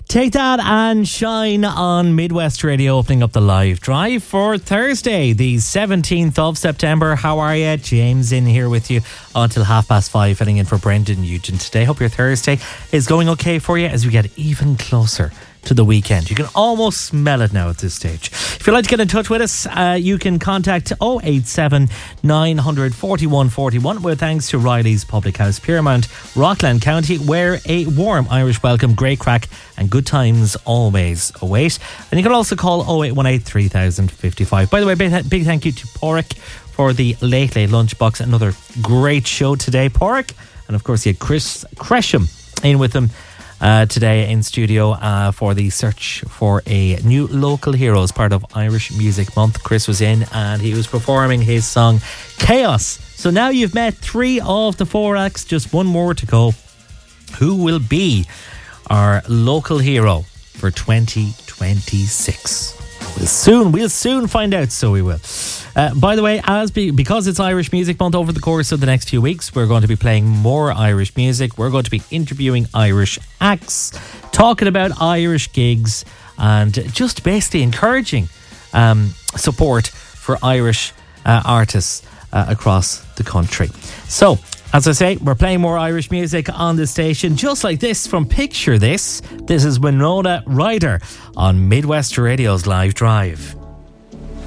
Take that and shine on Midwest Radio, opening up the live drive for Thursday, the 17th of September. How are you? James in here with you until 5:30, filling in for Brendan Nugent today. Hope your Thursday is going okay for you as we get even closer to the weekend. You can almost smell it now at this stage. If you'd like to get in touch with us, you can contact 087 900 41 41 with thanks to Riley's Public House, Piermount, Rockland County, where a warm Irish welcome, great crack and good times always await. And you can also call 0818 3055. By the way, big thank you to Porrick for the Late Lunchbox. Another great show today, Porrick. And of course, you had Chris Cresham in with them today in studio for the search for a new local hero as part of Irish Music Month. Chris was in and he was performing his song Chaos. So now you've met 3 of the 4 acts, just one more to go. Who will be our local hero for 2026? We'll soon find out, so we will. By the way, because it's Irish Music Month, over the course of the next few weeks, we're going to be playing more Irish music. We're going to be interviewing Irish acts, talking about Irish gigs, and just basically encouraging support for Irish artists across the country. So, as I say, we're playing more Irish music on the station, just like this from Picture This. This is Winona Ryder on Midwest Radio's Live Drive.